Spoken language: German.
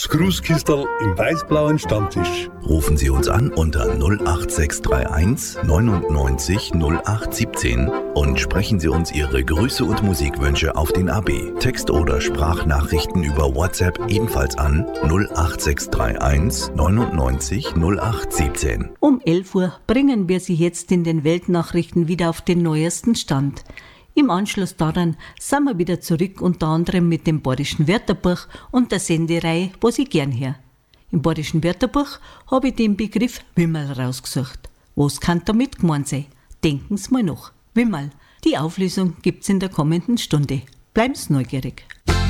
Das Grußkistel im weiß-blauen Stammtisch. Rufen Sie uns an unter 08631 99 0817 und sprechen Sie uns Ihre Grüße und Musikwünsche auf den AB. Text- oder Sprachnachrichten über WhatsApp ebenfalls an 08631 99 0817. Um 11 Uhr bringen wir Sie jetzt in den Weltnachrichten wieder auf den neuesten Stand. Im Anschluss daran sind wir wieder zurück, unter anderem mit dem Bayerischen Wörterbuch und der Sendereihe Wo Sie gern her. Im Bayerischen Wörterbuch habe ich den Begriff Wimmerl rausgesucht. Was kann damit gemeint sein? Denken Sie mal nach. Wimmerl. Die Auflösung gibt's in der kommenden Stunde. Bleiben Sie neugierig.